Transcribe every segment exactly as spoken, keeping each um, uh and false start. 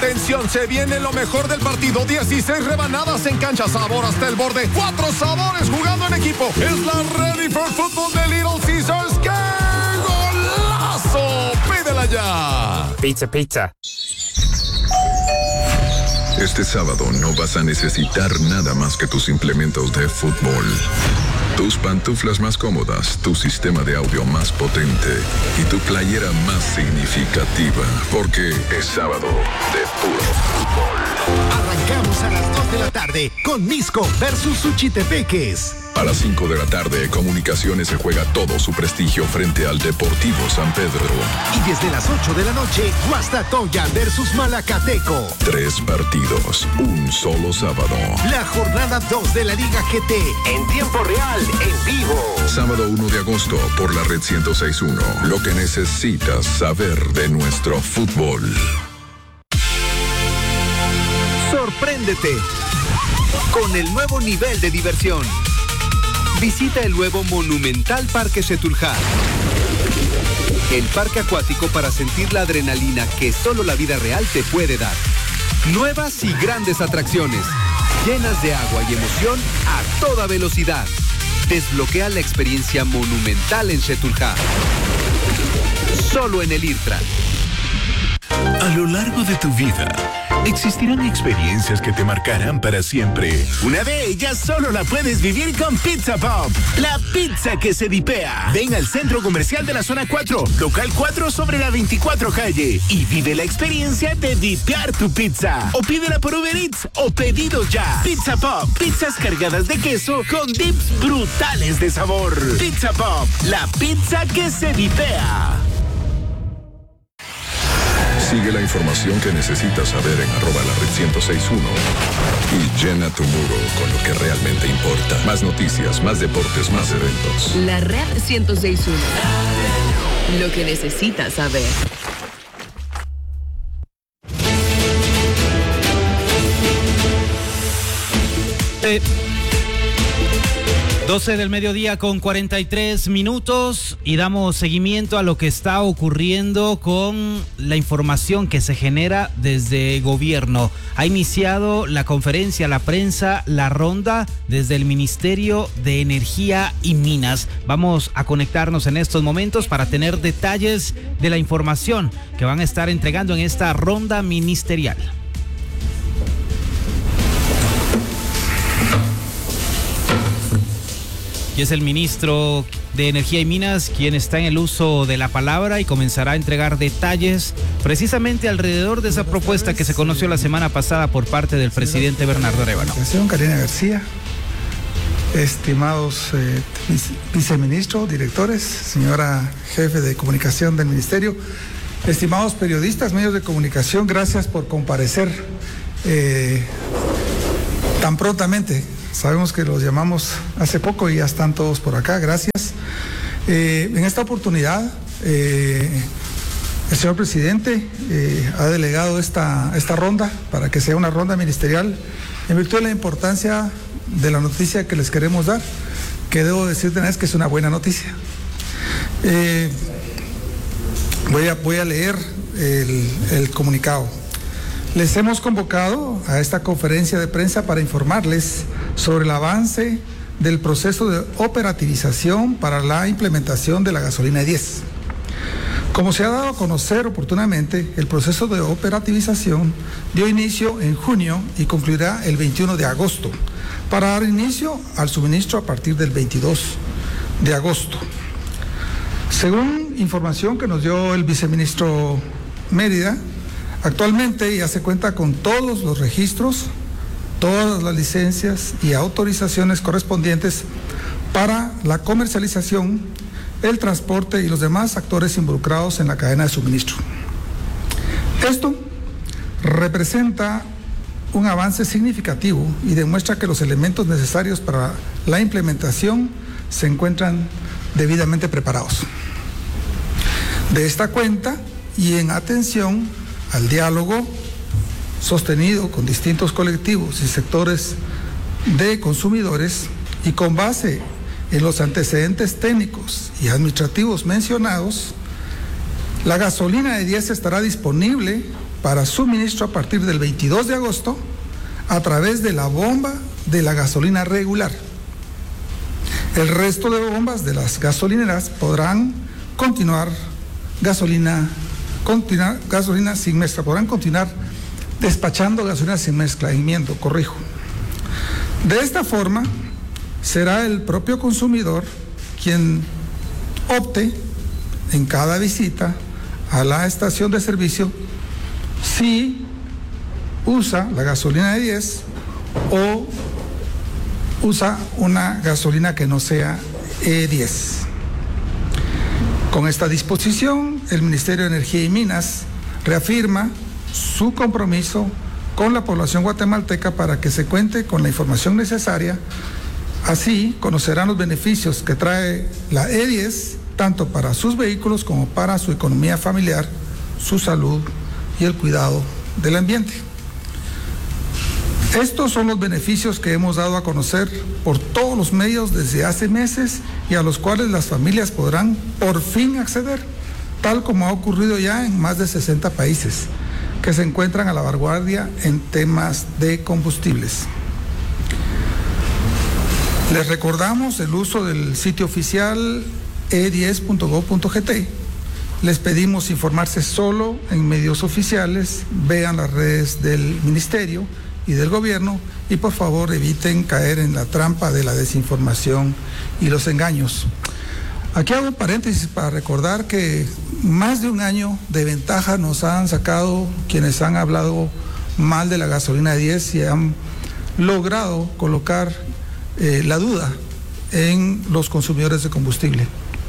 Atención, se viene lo mejor del partido. dieciséis rebanadas en cancha, sabor hasta el borde. Cuatro sabores jugando en equipo. Es la Ready for Football de Little Caesars. ¡Qué golazo! ¡Pídela ya! Pizza, pizza. Este sábado no vas a necesitar nada más que tus implementos de fútbol. Tus pantuflas más cómodas, tu sistema de audio más potente y tu playera más significativa, porque es sábado de puro fútbol. Arrancamos a las dos de la tarde con Misco versus Suchitepeques. A las cinco de la tarde, Comunicaciones se juega todo su prestigio frente al Deportivo San Pedro. Y desde las ocho de la noche, Guastatoya versus Malacateco. Tres partidos, un solo sábado. La jornada dos de la Liga G T, en tiempo real, en vivo. Sábado uno de agosto, por la Red ciento seis punto uno. Lo que necesitas saber de nuestro fútbol. Sorpréndete con el nuevo nivel de diversión. Visita el nuevo Monumental Parque Setúlja. El parque acuático para sentir la adrenalina que solo la vida real te puede dar. Nuevas y grandes atracciones, llenas de agua y emoción a toda velocidad. Desbloquea la experiencia monumental en Setúlja. Solo en el IRTRA. A lo largo de tu vida, existirán experiencias que te marcarán para siempre. Una de ellas solo la puedes vivir con Pizza Pop, la pizza que se dipea. Ven al Centro Comercial de la Zona cuatro, local cuatro sobre la veinticuatro calle, y vive la experiencia de dipear tu pizza. O pídela por Uber Eats o pedido ya. Pizza Pop, pizzas cargadas de queso con dips brutales de sabor. Pizza Pop, la pizza que se dipea. Sigue la información que necesitas saber en arroba la red ciento seis punto uno y llena tu muro con lo que realmente importa. Más noticias, más deportes, más eventos. La Red ciento seis punto uno. Lo que necesitas saber. Eh. doce del mediodía con cuarenta y tres minutos y damos seguimiento a lo que está ocurriendo con la información que se genera desde gobierno. Ha iniciado la conferencia, la prensa, la ronda desde el Ministerio de Energía y Minas. Vamos a conectarnos en estos momentos para tener detalles de la información que van a estar entregando en esta ronda ministerial. Y es el ministro de Energía y Minas quien está en el uso de la palabra y comenzará a entregar detalles precisamente alrededor de esa propuesta que se conoció la semana pasada por parte del presidente Bernardo Arévalo. Karina García, estimados eh, viceministros, directores, señora jefe de comunicación del ministerio, estimados periodistas, medios de comunicación, gracias por comparecer eh, tan prontamente. Sabemos que los llamamos hace poco y ya están todos por acá, gracias. Eh, en esta oportunidad, eh, el señor presidente eh, ha delegado esta, esta ronda para que sea una ronda ministerial en virtud de la importancia de la noticia que les queremos dar, que debo decir de una vez que es una buena noticia. Eh, voy, a, voy a leer el, el comunicado. Les hemos convocado a esta conferencia de prensa para informarles sobre el avance del proceso de operativización para la implementación de la gasolina diez. Como se ha dado a conocer oportunamente, el proceso de operativización dio inicio en junio y concluirá el veintiuno de agosto, para dar inicio al suministro a partir del veintidós de agosto. Según información que nos dio el viceministro Mérida, actualmente ya se cuenta con todos los registros, todas las licencias y autorizaciones correspondientes para la comercialización, el transporte y los demás actores involucrados en la cadena de suministro. Esto representa un avance significativo y demuestra que los elementos necesarios para la implementación se encuentran debidamente preparados. De esta cuenta y en atención al diálogo sostenido con distintos colectivos y sectores de consumidores y con base en los antecedentes técnicos y administrativos mencionados, La gasolina E diez estará disponible para suministro a partir del veintidós de agosto a través de la bomba de la gasolina regular. El resto de bombas de las gasolineras podrán continuar gasolina, continuar, gasolina sin mezcla, podrán continuar despachando gasolina sin mezcla, enmiendo, corrijo. De esta forma, será el propio consumidor quien opte en cada visita a la estación de servicio si usa la gasolina E diez o usa una gasolina que no sea E diez. Con esta disposición, el Ministerio de Energía y Minas reafirma su compromiso con la población guatemalteca para que se cuente con la información necesaria. Así conocerán los beneficios que trae la E diez, tanto para sus vehículos como para su economía familiar, su salud y el cuidado del ambiente. Estos son los beneficios que hemos dado a conocer por todos los medios desde hace meses y a los cuales las familias podrán por fin acceder, tal como ha ocurrido ya en más de sesenta países que se encuentran a la vanguardia en temas de combustibles. Les recordamos el uso del sitio oficial e diez punto gob punto gt. Les pedimos informarse solo en medios oficiales, vean las redes del Ministerio y del Gobierno y por favor eviten caer en la trampa de la desinformación y los engaños. Aquí hago un paréntesis para recordar que más de un año de ventaja nos han sacado quienes han hablado mal de la gasolina diez y han logrado colocar eh, la duda en los consumidores de combustible.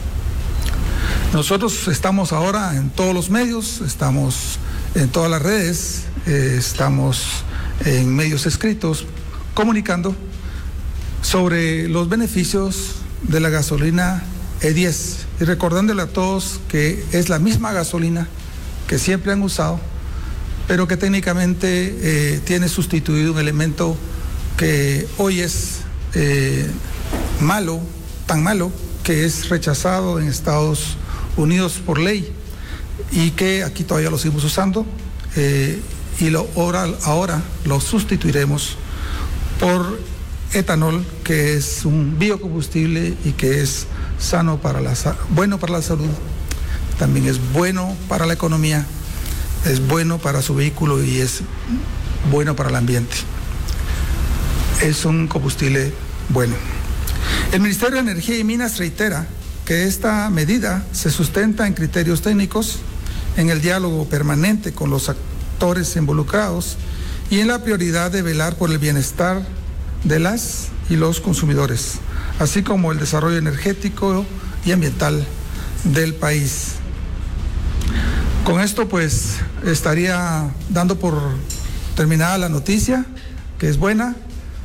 Nosotros estamos ahora en todos los medios, estamos en todas las redes, eh, estamos en medios escritos comunicando sobre los beneficios de la gasolina E diez y recordándole a todos que es la misma gasolina que siempre han usado, pero que técnicamente eh, tiene sustituido un elemento que hoy es eh, malo, tan malo que es rechazado en Estados Unidos por ley y que aquí todavía lo seguimos usando eh, y lo, ahora, ahora lo sustituiremos por etanol, que es un biocombustible y que es sano para la, bueno para la salud, también es bueno para la economía, es bueno para su vehículo y es bueno para el ambiente. Es un combustible bueno. El Ministerio de Energía y Minas reitera que esta medida se sustenta en criterios técnicos, en el diálogo permanente con los actores involucrados y en la prioridad de velar por el bienestar de las y los consumidores, así como el desarrollo energético y ambiental del país. Con esto pues estaría dando por terminada la noticia, que es buena.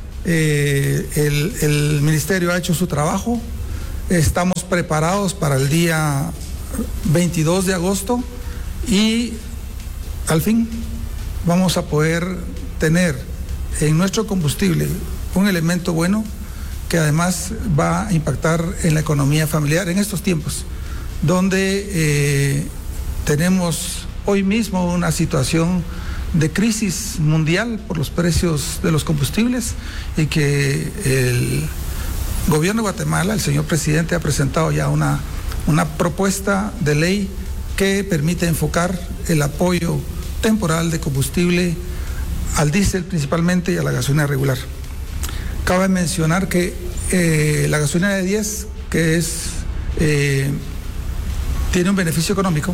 Eh, el, el ministerio ha hecho su trabajo, estamos preparados para el día veintidós de agosto y al fin vamos a poder tener en nuestro combustible un elemento bueno que además va a impactar en la economía familiar en estos tiempos, donde eh, tenemos hoy mismo una situación de crisis mundial por los precios de los combustibles y que el gobierno de Guatemala, el señor presidente, ha presentado ya una, una propuesta de ley que permite enfocar el apoyo temporal de combustible al diésel principalmente y a la gasolina regular. Cabe mencionar que eh, la gasolina de diez, que es, eh, tiene un beneficio económico,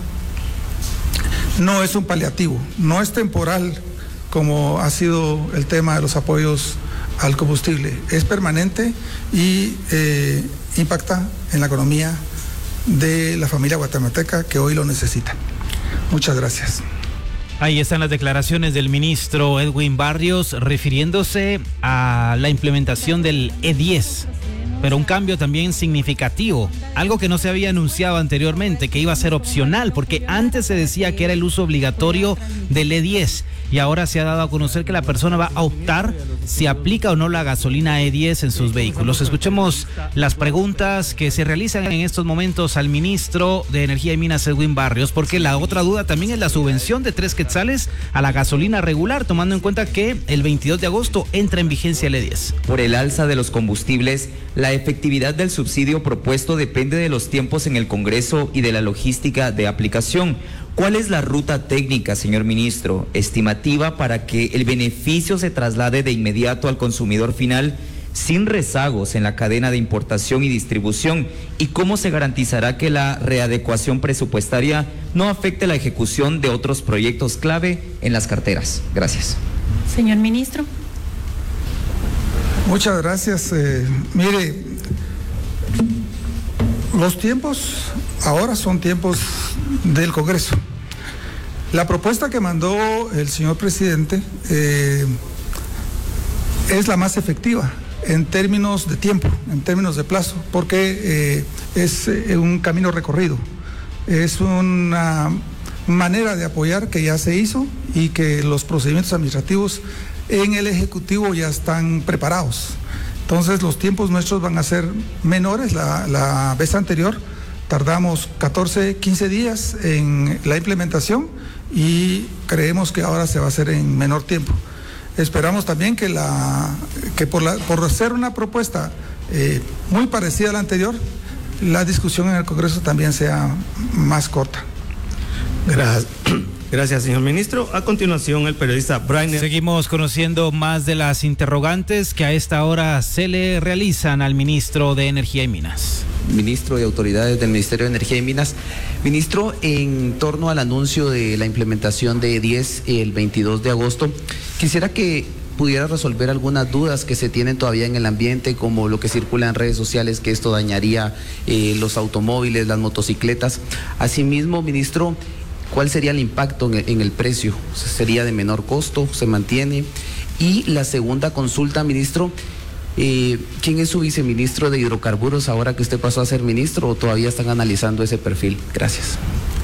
no es un paliativo, no es temporal como ha sido el tema de los apoyos al combustible, es permanente y eh, impacta en la economía de la familia guatemalteca que hoy lo necesita. Muchas gracias. Ahí están las declaraciones del ministro Edwin Barrios refiriéndose a la implementación del E diez pero un cambio también significativo, algo que no se había anunciado anteriormente, que iba a ser opcional, porque antes se decía que era el uso obligatorio del E diez. Y ahora se ha dado a conocer que la persona va a optar si aplica o no la gasolina E diez en sus vehículos. Escuchemos las preguntas que se realizan en estos momentos al ministro de Energía y Minas, Edwin Barrios, porque la otra duda también es la subvención de tres quetzales a la gasolina regular, tomando en cuenta que el veintidós de agosto entra en vigencia el E diez. Por el alza de los combustibles, la efectividad del subsidio propuesto depende de los tiempos en el Congreso y de la logística de aplicación. ¿Cuál es la ruta técnica, señor ministro, estimativa para que el beneficio se traslade de inmediato al consumidor final sin rezagos en la cadena de importación y distribución? ¿Y cómo se garantizará que la readecuación presupuestaria no afecte la ejecución de otros proyectos clave en las carteras? Gracias. Señor ministro. Muchas gracias. Eh, mire, los tiempos ahora son tiempos del Congreso. La propuesta que mandó el señor presidente eh, es la más efectiva en términos de tiempo, en términos de plazo, porque eh, es eh, un camino recorrido, es una manera de apoyar que ya se hizo y que los procedimientos administrativos en el Ejecutivo ya están preparados. Entonces los tiempos nuestros van a ser menores. La, la vez anterior tardamos catorce, quince días en la implementación y creemos que ahora se va a hacer en menor tiempo. Esperamos también que, la, que por, la, por ser una propuesta eh, muy parecida a la anterior, la discusión en el Congreso también sea más corta. Gracias. Gracias, señor ministro. A continuación, el periodista Brainer. Seguimos conociendo más de las interrogantes que a esta hora se le realizan al ministro de Energía y Minas. Ministro y autoridades del Ministerio de Energía y Minas. Ministro, en torno al anuncio de la implementación de E diez el veintidós de agosto, quisiera que pudiera resolver algunas dudas que se tienen todavía en el ambiente, como lo que circula en redes sociales, que esto dañaría eh, los automóviles, las motocicletas. Asimismo, ministro, ¿cuál sería el impacto en el, en el precio? ¿Sería de menor costo? ¿Se mantiene? Y la segunda consulta, ministro, eh, ¿quién es su viceministro de hidrocarburos ahora que usted pasó a ser ministro, o todavía están analizando ese perfil? Gracias.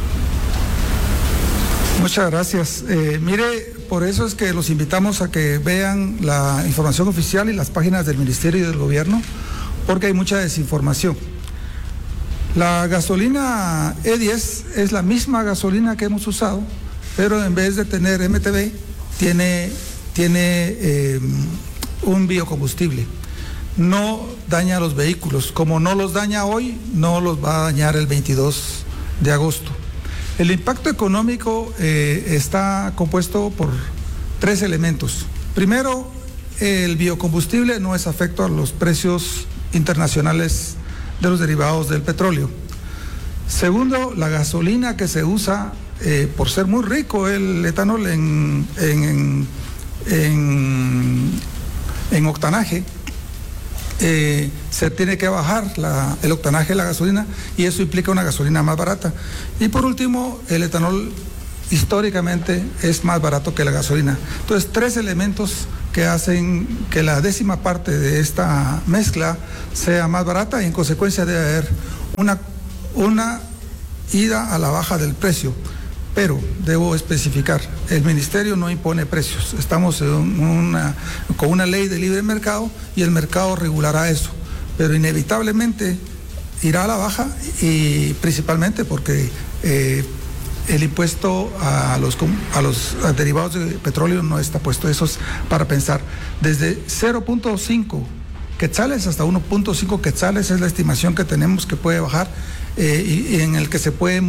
Muchas gracias. Eh, mire, por eso es que los invitamos a que vean la información oficial y las páginas del Ministerio y del Gobierno, porque hay mucha desinformación. La gasolina E diez es la misma gasolina que hemos usado, pero en vez de tener M T B, tiene, tiene eh, un biocombustible. No daña a los vehículos. Como no los daña hoy, no los va a dañar el veintidós de agosto. El impacto económico eh, está compuesto por tres elementos. Primero, el biocombustible no es afecto a los precios internacionales de los derivados del petróleo. Segundo, la gasolina que se usa, eh, por ser muy rico el etanol en, en, en, en octanaje, eh, se tiene que bajar la, el octanaje de la gasolina, y eso implica una gasolina más barata. Y por último, el etanol históricamente es más barato que la gasolina. Entonces, tres elementos que hacen que la décima parte de esta mezcla sea más barata, y en consecuencia debe haber una, una ida a la baja del precio. Pero debo especificar, el ministerio no impone precios. Estamos en una, con una ley de libre mercado, y el mercado regulará eso. Pero inevitablemente irá a la baja, y principalmente porque eh, el impuesto a los, a los derivados de petróleo no está puesto. Eso es para pensar. Desde cero punto cinco quetzales hasta uno punto cinco quetzales es la estimación que tenemos que puede bajar, eh, y, y en el que se puede